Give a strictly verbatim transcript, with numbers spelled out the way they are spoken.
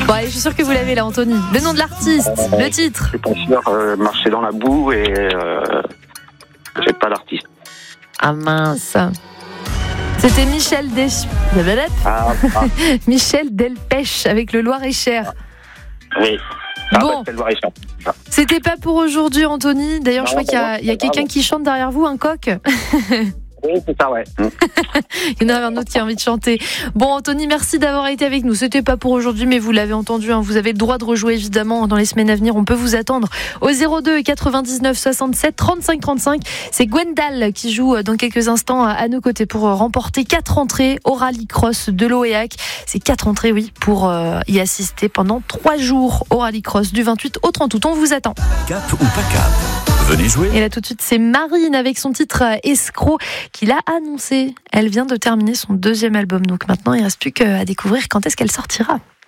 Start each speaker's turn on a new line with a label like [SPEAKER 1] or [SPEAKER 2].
[SPEAKER 1] Bon, allez, je suis sûre que vous l'avez là, Anthony. Le nom de l'artiste,
[SPEAKER 2] Euh,
[SPEAKER 1] le titre.
[SPEAKER 2] C'est pas sûr, euh, marcher dans la boue et euh, j'ai pas l'artiste.
[SPEAKER 1] Ah mince. C'était Michel Des...
[SPEAKER 2] Ah, ah
[SPEAKER 1] Michel Delpech avec le Loir-et-Cher.
[SPEAKER 2] oui. Ah,
[SPEAKER 1] Bon.
[SPEAKER 2] bah, c'est le Loir-et-Cher.
[SPEAKER 1] C'était pas pour aujourd'hui, Anthony. D'ailleurs, je
[SPEAKER 2] Non,
[SPEAKER 1] crois qu'il y a,
[SPEAKER 2] bah non,
[SPEAKER 1] il y a
[SPEAKER 2] c'est pas
[SPEAKER 1] quelqu'un
[SPEAKER 2] grave.
[SPEAKER 1] qui chante derrière vous, un coq.
[SPEAKER 2] Oui, c'est ça, ouais. Hum.
[SPEAKER 1] Il y en a un autre qui a envie de chanter. Bon, Anthony, merci d'avoir été avec nous. C'était pas pour aujourd'hui, mais vous l'avez entendu. Hein, vous avez le droit de rejouer, évidemment, dans les semaines à venir. On peut vous attendre au zéro deux quatre-vingt-dix-neuf soixante-sept trente-cinq trente-cinq. C'est Gwendal qui joue dans quelques instants à nos côtés pour remporter quatre entrées au rallycross de l'Oéac. C'est quatre entrées, oui, pour y assister pendant trois jours au rallycross du vingt-huit au trente août. On vous attend.
[SPEAKER 3] Cap ou pas cap? Venez jouer.
[SPEAKER 1] Et là tout de suite, c'est Marine avec son titre Escroc qu'il a annoncé. Elle vient de terminer son deuxième album. Donc maintenant, il ne reste plus qu'à découvrir quand est-ce qu'elle sortira.